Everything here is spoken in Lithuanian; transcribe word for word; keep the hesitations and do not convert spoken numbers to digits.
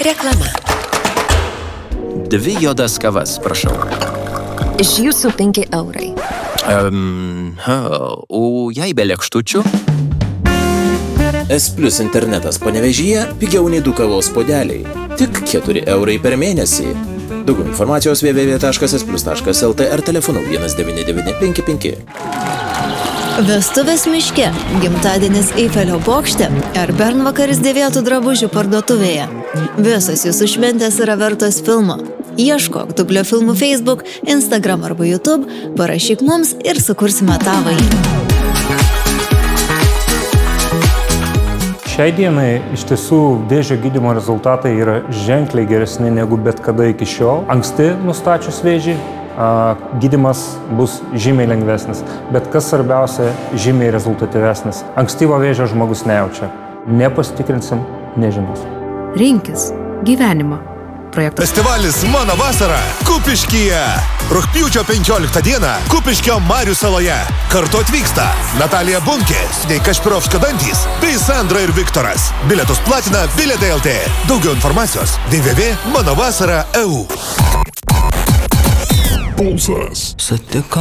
Reklama. Dvi juodas kavas, prašau. Iš jūsų penki eurai. Um, o jei be lėkštučių? S Plus internetas Panevėžyje pigiau nei du kavos puodeliai. Tik keturi eurai per mėnesį. Daugiau informacijos w w w taškas s plus taškas l t ar telefonu vienas devyni devyni penki penki. Vestuvės miške, gimtadienis Eifelio bokšte ar bernvakaris dėvėtų drabužių parduotuvėje. Visos jūsų šventės yra vertos filmo. Ieškok Dublio filmų Facebook, Instagram arba YouTube, parašyk mums ir sukursime tavąjį. Šiai dienai iš tiesų vėžio gydymo rezultatai yra ženkliai geresni negu bet kada iki šiol. Anksti nustačius vėžį, gydymas bus žymiai lengvesnis, bet kas svarbiausia, žymiai rezultatyvesnis. Ankstyvo vėžio žmogus nejaučia. Nepasitikrinsim, nežinos. Rinkis gyvenimą. Projektas. Festivalis Mano vasara Kupiškyje. Rugpjūčio penkioliktą dieną Kupiškio Marių saloje. Kartu atvyksta Natalija Bunkė, Snei Kašpirovskio dantys bei Sandra ir Viktoras. Bilietus platina Bilietai L T. Daugiau informacijos w w w taškas mano vasara taškas e u. Pulsas. Satiko.